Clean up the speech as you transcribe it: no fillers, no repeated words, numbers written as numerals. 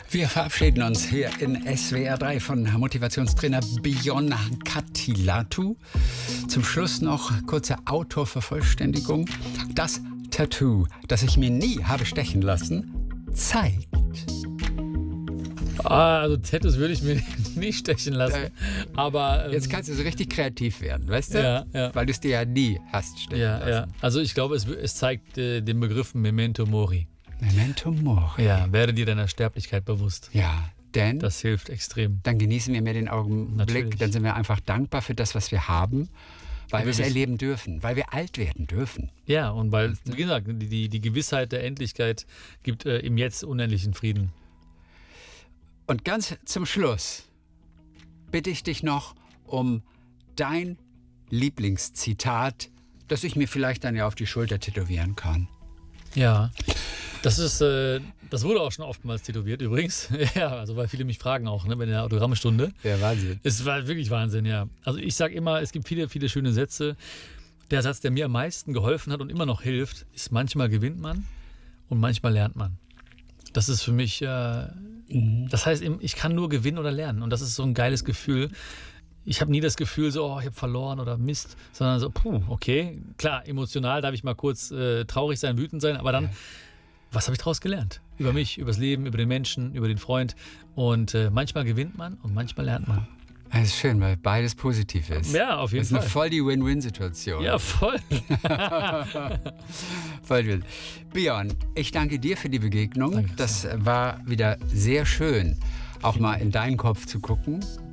Wir verabschieden uns hier in SWR 3 von Motivationstrainer Bion Katilatu. Zum Schluss noch kurze Autorvervollständigung. Das Tattoo, das ich mir nie habe stechen lassen, zeigt. Also Tattoos würde ich mir nicht stechen lassen. Aber jetzt kannst du so richtig kreativ werden, weißt du? Ja. Weil du es dir ja nie hast stechen lassen. Ja. Also ich glaube, es zeigt den Begriff Memento Mori. Memento Mori. Ja, werde dir deiner Sterblichkeit bewusst. Ja, denn das hilft extrem. Dann genießen wir mehr den Augenblick. Natürlich. Dann sind wir einfach dankbar für das, was wir haben, weil wir es erleben dürfen, weil wir alt werden dürfen. Ja, und weil, wie gesagt, die Gewissheit der Endlichkeit gibt im Jetzt unendlichen Frieden. Und ganz zum Schluss bitte ich dich noch um dein Lieblingszitat, das ich mir vielleicht dann ja auf die Schulter tätowieren kann. Ja, das wurde auch schon oftmals tätowiert übrigens. Ja, also weil viele mich fragen auch, ne, bei der Autogrammstunde. Ja, Wahnsinn. Es war wirklich Wahnsinn, ja. Also ich sage immer, es gibt viele, viele schöne Sätze. Der Satz, der mir am meisten geholfen hat und immer noch hilft, ist: manchmal gewinnt man und manchmal lernt man. Das ist für mich, das heißt, ich kann nur gewinnen oder lernen. Und das ist so ein geiles Gefühl. Ich habe nie das Gefühl, so, ich habe verloren oder Mist, sondern so, okay, klar, emotional darf ich mal kurz traurig sein, wütend sein, aber dann, was habe ich daraus gelernt? Über mich, über das Leben, über den Menschen, über den Freund. Und manchmal gewinnt man und manchmal lernt man. Das ist schön, weil beides positiv ist. Ja, auf jeden Fall. Das ist voll die Win-Win-Situation. Ja, voll. Voll wild. Bion, ich danke dir für die Begegnung. Danke. Das war wieder sehr schön, auch mal in deinen Kopf zu gucken.